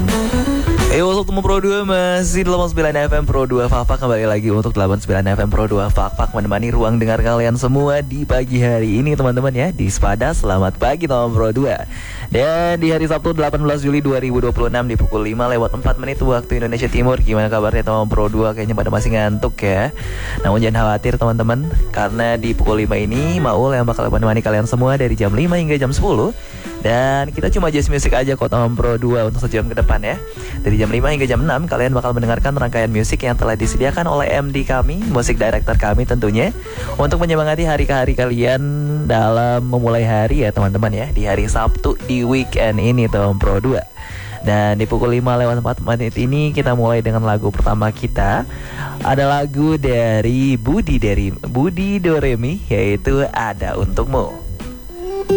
Untuk Temu Pro 2 masih 89 FM Pro 2 Fakfak kembali lagi untuk 89 FM Pro 2 Fakfak menemani ruang dengar kalian semua di pagi hari ini teman-teman ya. Di Sepada, selamat pagi Temu Pro 2. Dan di hari Sabtu 18 Juli 2026 di pukul 5:04 waktu Indonesia Timur. Gimana kabarnya Temu Pro 2? Kayaknya pada masih ngantuk ya. Namun jangan khawatir teman-teman, karena di pukul 5 ini Maul yang bakal menemani kalian semua dari jam 5 hingga jam 10. Dan kita cuma jazz music aja kok Temu Pro 2 untuk sejam ke depan ya. Dari jam 5 hingga jam 6 kalian bakal mendengarkan rangkaian musik yang telah disediakan oleh MD kami, musik director kami tentunya, untuk menyemangati hari-hari kalian dalam memulai hari ya teman-teman ya. Di hari Sabtu di weekend ini Temu Pro 2. Dan di pukul 5:04 ini kita mulai dengan lagu pertama kita. Ada lagu dari Budi Doremi, yaitu Ada Untukmu.